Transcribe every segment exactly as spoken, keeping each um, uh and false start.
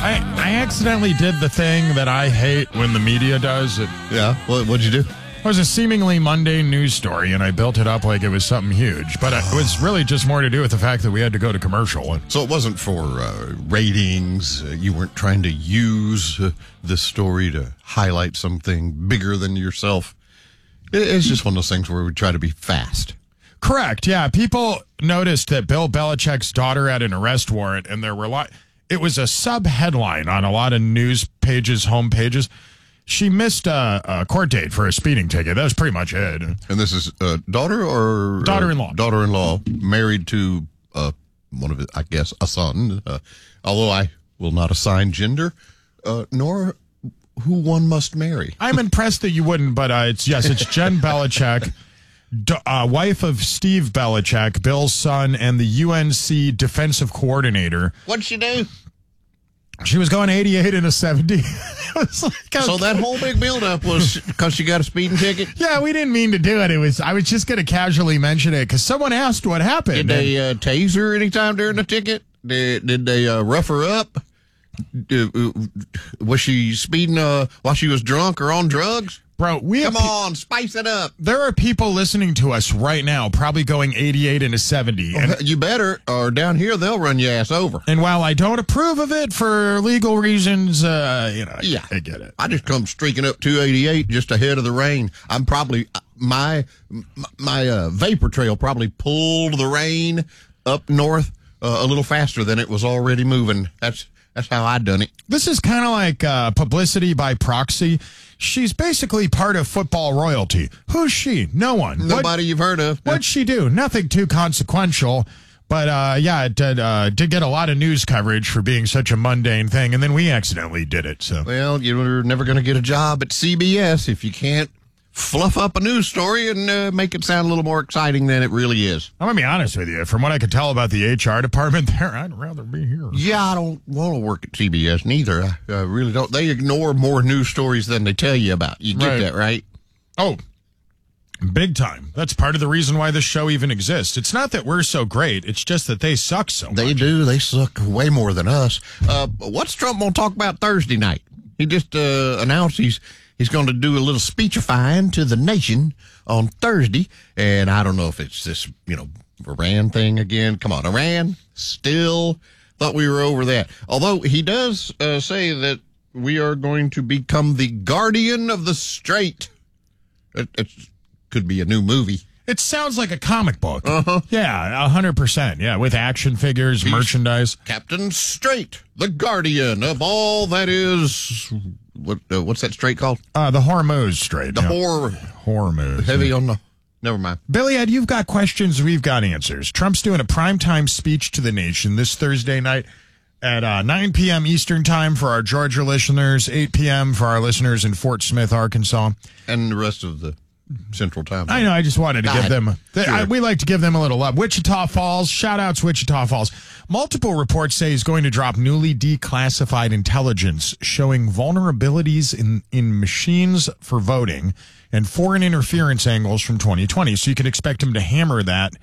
I, I accidentally did the thing that I hate when the media does. It Yeah. What, what'd you do? was a seemingly mundane news story, and I built it up like it was something huge. But it was really just more to do with the fact that we had to go to commercial. So it wasn't for uh, ratings. Uh, you weren't trying to use uh, this story to highlight something bigger than yourself. It, it's just one of those things where we try to be fast. Correct, yeah. People noticed that Bill Belichick's daughter had an arrest warrant, and there were a lot. It was a sub-headline on a lot of news pages, home pages. She missed a, a court date for a speeding ticket. That was pretty much it. And this is uh, daughter or... Daughter-in-law. Uh, daughter-in-law, married to uh, one of his, I guess, a son. Uh, although I will not assign gender, uh, nor who one must marry. I'm impressed that you wouldn't, but uh, it's yes, it's Jen Belichick, d- uh, wife of Steve Belichick, Bill's son, and the U N C defensive coordinator. What'd she do? She was going eighty-eight and a seventy. It was like a- So that whole big buildup was because she got a speeding ticket? yeah, we didn't mean to do it. It was I was just going to casually mention it because someone asked what happened. Did they uh, tase her anytime during the ticket? Did, did they uh, rough her up? Did, uh, was she speeding uh, while she was drunk or on drugs? Bro, we Come have pe- on, spice it up. there are people listening to us right now probably going eighty-eight and a seventy. And, You better, or down here they'll run your ass over. and while I don't approve of it for legal reasons, uh, you know, Yeah. I get it. I just come streaking up two eighty-eight just ahead of the rain. I'm probably my my uh, vapor trail probably pulled the rain up north uh, a little faster than it was already moving. That's that's how I done it. This is kind of like uh, publicity by proxy. She's basically part of football royalty. Who's she? No one. Nobody you've heard of. What, what'd she do? Nothing too consequential. But, uh, yeah, it did, uh, did get a lot of news coverage for being such a mundane thing, and then we accidentally did it. So Well, you're never going to get a job at C B S if you can't fluff up a news story and uh, make it sound a little more exciting than it really is. I'm going to be honest with you. From what I could tell about the H R department there, I'd rather be here. Yeah, I don't want to work at C B S neither. I, I really don't. They ignore more news stories than they tell you about. You get Right. that, right? Oh, big time. That's part of the reason why this show even exists. It's not that we're so great. It's just that they suck so much. They do. They suck way more than us. Uh, what's Trump going to talk about Thursday night? He just uh, announced he's he's going to do a little speechifying to the nation on Thursday. And I don't know if it's this, you know, Iran thing again. Come on, Iran. Still thought we were over that. Although he does uh, say that we are going to become the guardian of the strait. It, it could be a new movie. It sounds like a comic book. Uh-huh. Yeah, one hundred percent. Yeah, with action figures, merchandise. Captain Strait, the guardian of all that is, what uh, what's that strait called? Uh, the Hormuz Strait. The yeah. whore Hormuz. heavy on the, never mind. Billy Ed, you've got questions, we've got answers. Trump's doing a primetime speech to the nation this Thursday night at uh, nine p.m. Eastern Time for our Georgia listeners, eight p.m. for our listeners in Fort Smith, Arkansas. And the rest of the Central Time. I know, I just wanted to Go give ahead. them, they, Sure. I, we like to give them a little love. Wichita Falls, shout outs Wichita Falls. Multiple reports say he's going to drop newly declassified intelligence showing vulnerabilities in, in machines for voting and foreign interference angles from twenty twenty. So you can expect him to hammer that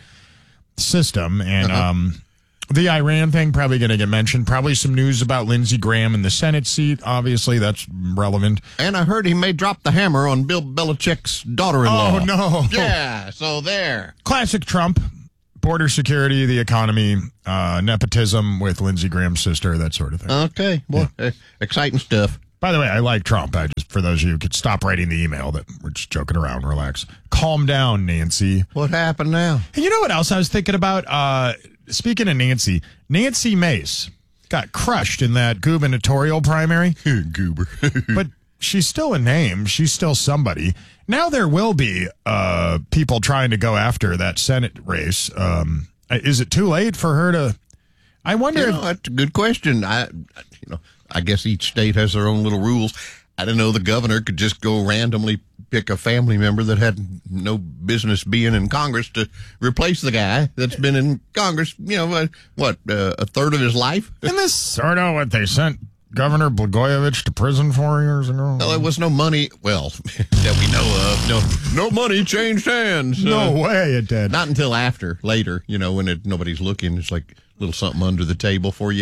system. And Uh-huh. um, the Iran thing probably going to get mentioned. Probably some news about Lindsey Graham in the Senate seat. Obviously, that's relevant. And I heard he may drop the hammer on Bill Belichick's daughter-in-law. Oh, no. Yeah, so there. Classic Trump. Border security, the economy, uh, nepotism with Lindsey Graham's sister, that sort of thing. Okay, well, uh, exciting stuff. By the way, I like Trump. I just, for those of you who could stop writing the email that we're just joking around, relax. Calm down, Nancy. What happened now? And you know what else I was thinking about? Uh, speaking of Nancy, Nancy Mace got crushed in that gubernatorial primary. Goober. But she's still a name. She's still somebody. Now there will be uh, people trying to go after that Senate race. Um, is it too late for her to? I wonder. You if, know, that's a good question. I, you know, I guess each state has their own little rules. I didn't know the governor could just go randomly pick a family member that had no business being in Congress to replace the guy that's been in Congress, you know, uh, what, uh, a third of his life? Isn't this sort of what they sent Governor Blagojevich to prison for years ago? Well, there was no money, well, that we know of. No, no money changed hands. No Uh, way it did. Not until after, later, you know, when it, nobody's looking. It's like a little something under the table for you here.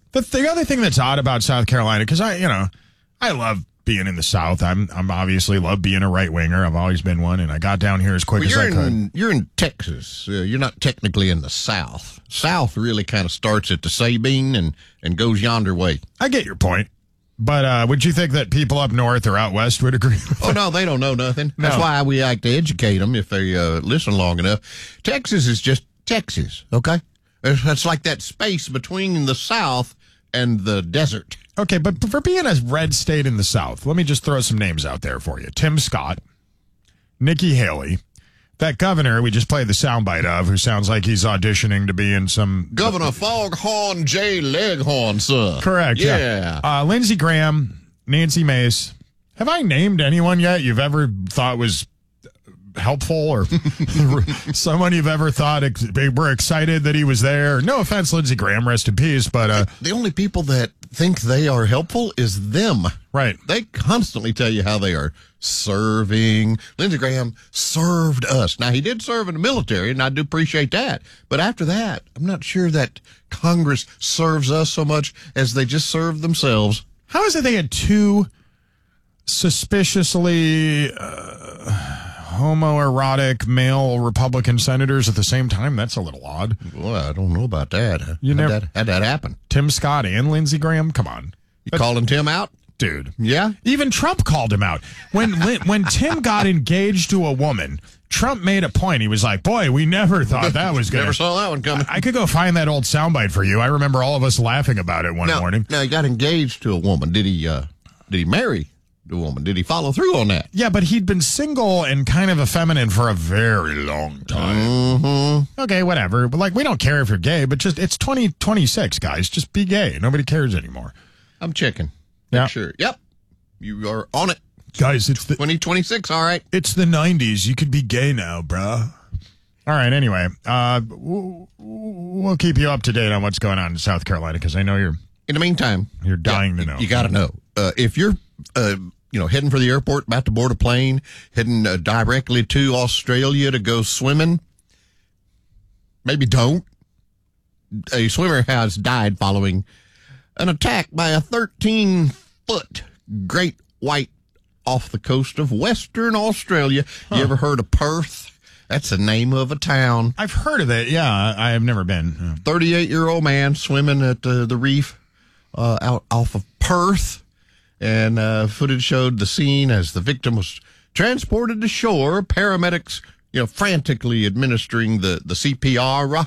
The, the other thing that's odd about South Carolina, because I, you know, I love being in the South. I'm, I'm obviously love being a right winger. I've always been one, and I got down here as quick well, as I could. In, you're in Texas. Uh, you're not technically in the South. South really kind of starts at the Sabine and, and goes yonder way. I get your point. But uh, would you think that people up north or out west would agree with Oh, no, they don't know nothing. No. That's why we like to educate them if they uh, listen long enough. Texas is just Texas, okay? It's, it's like that space between the South and the desert. Okay, but for being a red state in the South, let me just throw some names out there for you. Tim Scott, Nikki Haley, that governor we just played the soundbite of, who sounds like he's auditioning to be in some... Governor Foghorn J. Leghorn, sir. Correct, yeah. Yeah. Uh, Lindsey Graham, Nancy Mace. Have I named anyone yet you've ever thought was helpful or someone you've ever thought ex- were excited that he was there? No offense, Lindsey Graham, rest in peace, but... Uh, The only people that think they are helpful is them. right. They constantly tell you how they are serving. Lindsey Graham served us. Now, he did serve in the military, and I do appreciate that. But after that, I'm not sure that Congress serves us so much as they just serve themselves. How is it they had two suspiciously uh, homoerotic male Republican senators at the same time? That's a little odd. Well, I don't know about that. You how'd, never- that how'd that happen? Tim Scott and Lindsey Graham? Come on. You calling Tim out? Dude. Yeah? Even Trump called him out. When Lin- when Tim got engaged to a woman, Trump made a point. He was like, boy, we never thought that was going to... Never saw that one coming. I could go find that old soundbite for you. I remember all of us laughing about it one now, morning. Now, he got engaged to a woman. Did he, uh, did he marry the woman? Did he follow through on that? Yeah, but he'd been single and kind of effeminate for a very long time. Mm-hmm. Okay, whatever. But like, we don't care if you're gay, but just it's twenty twenty-six, guys. Just be gay. Nobody cares anymore. I'm checking. Yeah. Make sure. Yep. You are on it. Guys, it's the twenty twenty-six, all right. it's the nineties. You could be gay now, bruh. All right, anyway, uh, we'll, we'll keep you up to date on what's going on in South Carolina because I know you're In the meantime, you're dying yeah, to know. You, got to know. Uh, if you're, uh, you know, heading for the airport, about to board a plane, heading uh, directly to Australia to go swimming, maybe don't. A swimmer has died following an attack by a thirteen-foot great white off the coast of Western Australia. Huh. You ever heard of Perth? That's the name of a town. I've heard of it. Yeah, I have never been. thirty-eight-year-old man swimming at uh, the reef uh, out off of Perth, and uh, footage showed the scene as the victim was transported to shore. Paramedics, you know, frantically administering the, the C P R,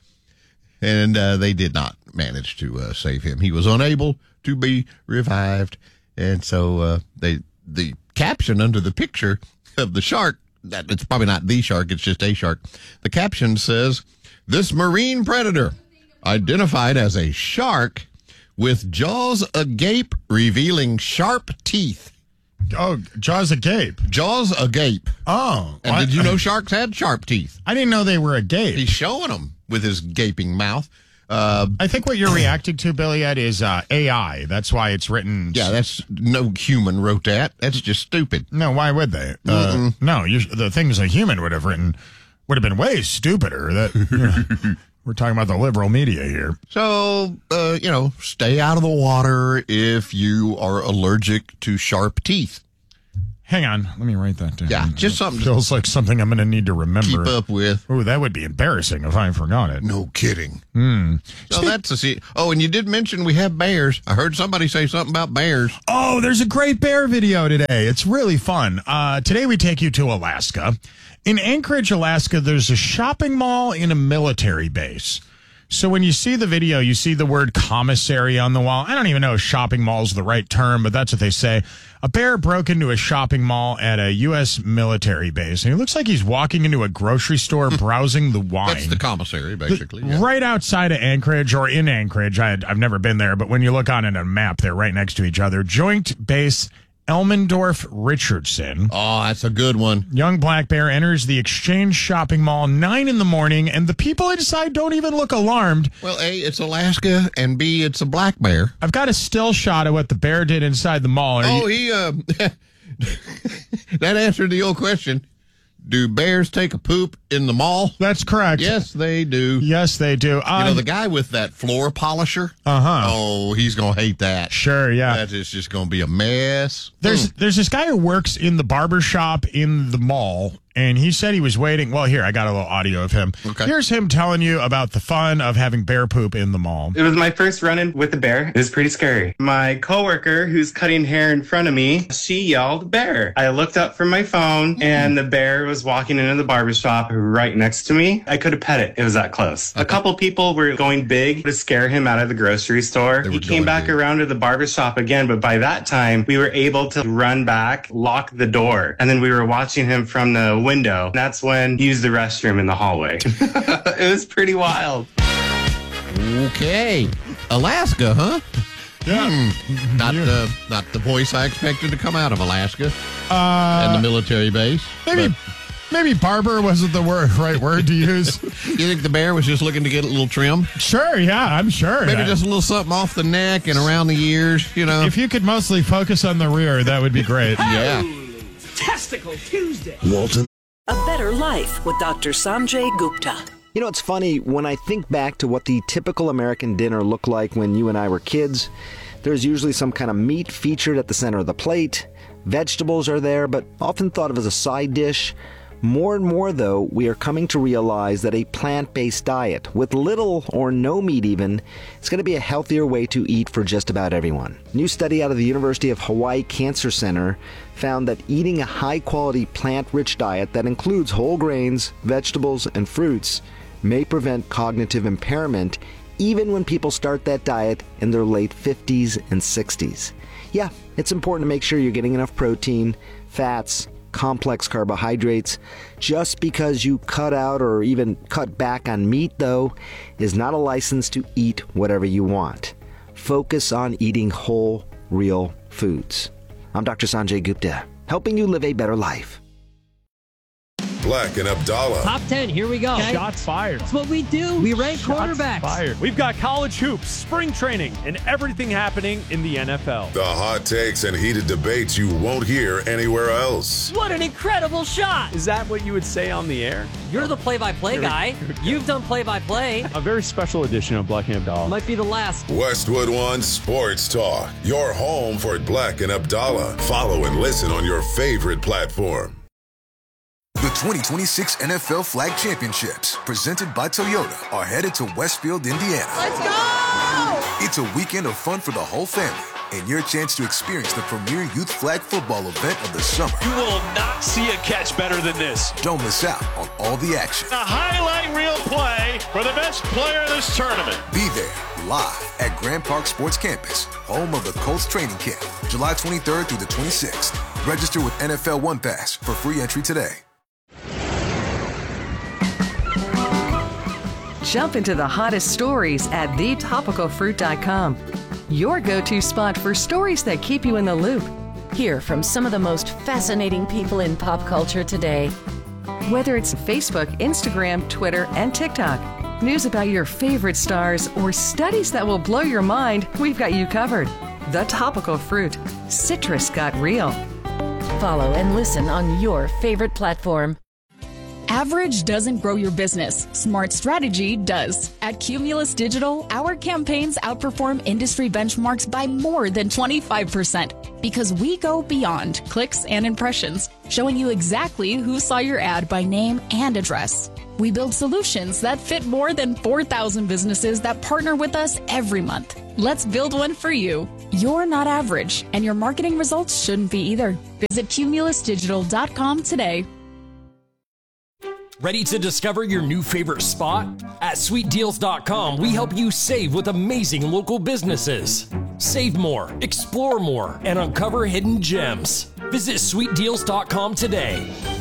and uh, they did not manage to uh, save him. He was unable to be revived, and so uh, they the caption under the picture of the shark, that it's probably not the shark, it's just a shark. The caption says, "This marine predator, identified as a shark with jaws agape, revealing sharp teeth." Oh, jaws agape. Jaws agape. Oh, And I, did you know sharks had sharp teeth? I didn't know they were agape. He's showing them with his gaping mouth. Uh, I think what you're reacting to, Billy Ed, is uh, A I. That's why it's written. yeah, that's no human wrote that. That's just stupid. No, why would they? Uh, no, you, the things a human would have written would have been way stupider. That you know, we're talking about the liberal media here. So, uh, you know, stay out of the water if you are allergic to sharp teeth. Hang on, let me write that down. Yeah, just something to Feels like something I'm going to need to remember. keep up with. Ooh, that would be embarrassing if I forgot it. No kidding. Hmm. So that's a see. Oh, and you did mention we have bears. I heard somebody say something about bears. Oh, there's a great bear video today. It's really fun. Uh, today we take you to Alaska. In Anchorage, Alaska, there's a shopping mall in a military base. So when you see the video, you see the word commissary on the wall. I don't even know if shopping mall is the right term, but that's what they say. A bear broke into a shopping mall at a U S military base, and it looks like he's walking into a grocery store browsing the wine. That's the commissary, basically. Yeah. Right outside of Anchorage, or in Anchorage. I, I've never been there, but when you look on it on a map, they're right next to each other. Joint Base Elmendorf Richardson. Oh, that's a good one. Young black bear enters the Exchange shopping mall nine in the morning, and the people inside don't even look alarmed. Well, A, it's Alaska, and B, it's a black bear. I've got a still shot of what the bear did inside the mall. Are Oh, you- he, uh, that answered the old question. Do bears take a poop in the mall? That's correct. Yes, they do. Yes, they do. Um, You know, the guy with that floor polisher? Uh-huh. Oh, he's going to hate that. Sure, yeah. That is just going to be a mess. There's Mm. there's this guy who works in the barber shop in the mall, and he said he was waiting. Well, here, I got a little audio of him. Okay. Here's him telling you about the fun of having bear poop in the mall. It was my first run-in with a bear. It was pretty scary. My coworker, who's cutting hair in front of me, she yelled, "Bear." I looked up from my phone, and the bear was walking into the barbershop right next to me. I could have pet it. It was that close. A couple people were going big to scare him out of the grocery store. They He were came going back big. around to the barbershop again, but by that time, we were able to run back, lock the door, and then we were watching him from the window. That's when he used the restroom in the hallway. It was pretty wild. Okay. Alaska, huh? Yeah. Hmm. Not, uh, not the voice I expected to come out of Alaska Uh, and the military base. maybe maybe barber wasn't the word, right word to use. But you think the bear was just looking to get a little trim? Sure, yeah, I'm sure. Maybe Yeah. just a little something off the neck and around the ears, you know? If you could mostly focus on the rear, that would be great. Yeah. Testicle Tuesday. Walton. A Better Life with Doctor Sanjay Gupta. You know, it's funny, when I think back to what the typical American dinner looked like when you and I were kids, there's usually some kind of meat featured at the center of the plate. Vegetables are there, but often thought of as a side dish. More and more, though, we are coming to realize that a plant-based diet, with little or no meat even, is going to be a healthier way to eat for just about everyone. New study out of the University of Hawaii Cancer Center found that eating a high-quality plant-rich diet that includes whole grains, vegetables, and fruits may prevent cognitive impairment even when people start that diet in their late fifties and sixties. Yeah, it's important to make sure you're getting enough protein, fats, complex carbohydrates. Just because you cut out or even cut back on meat, though, is not a license to eat whatever you want. Focus on eating whole, real foods. I'm Doctor Sanjay Gupta, helping you live a better life. Black and Abdallah. Top ten, here we go. Okay? Shots fired. That's what we do. We rank Shots quarterbacks. fired. We've got college hoops, spring training, and everything happening in the N F L. The hot takes and heated debates you won't hear anywhere else. What an incredible shot. Is that what you would say on the air? You're the play-by-play guy. You've done play-by-play. A very special edition of Black and Abdallah. Might be the last. Westwood One Sports Talk, your home for Black and Abdallah. Follow and listen on your favorite platform. The twenty twenty-six N F L Flag Championships, presented by Toyota, are headed to Westfield, Indiana. Let's go! It's a weekend of fun for the whole family and your chance to experience the premier youth flag football event of the summer. You will not see a catch better than this. Don't miss out on all the action. A highlight reel play for the best player of this tournament. Be there live at Grand Park Sports Campus, home of the Colts training camp, July twenty-third through the twenty-sixth. Register with N F L One Pass for free entry today. Jump into the hottest stories at the topical fruit dot com. Your go-to spot for stories that keep you in the loop. Hear from some of the most fascinating people in pop culture today. Whether it's Facebook, Instagram, Twitter, and TikTok, news about your favorite stars, or studies that will blow your mind, we've got you covered. The Topical Fruit. Citrus got real. Follow and listen on your favorite platform. Average doesn't grow your business. Smart strategy does. At Cumulus Digital, our campaigns outperform industry benchmarks by more than twenty-five percent because we go beyond clicks and impressions, showing you exactly who saw your ad by name and address. We build solutions that fit more than four thousand businesses that partner with us every month. Let's build one for you. You're not average, and your marketing results shouldn't be either. Visit cumulus digital dot com today. Ready to discover your new favorite spot? At sweet deals dot com, we help you save with amazing local businesses. Save more, explore more, and uncover hidden gems. Visit sweet deals dot com today.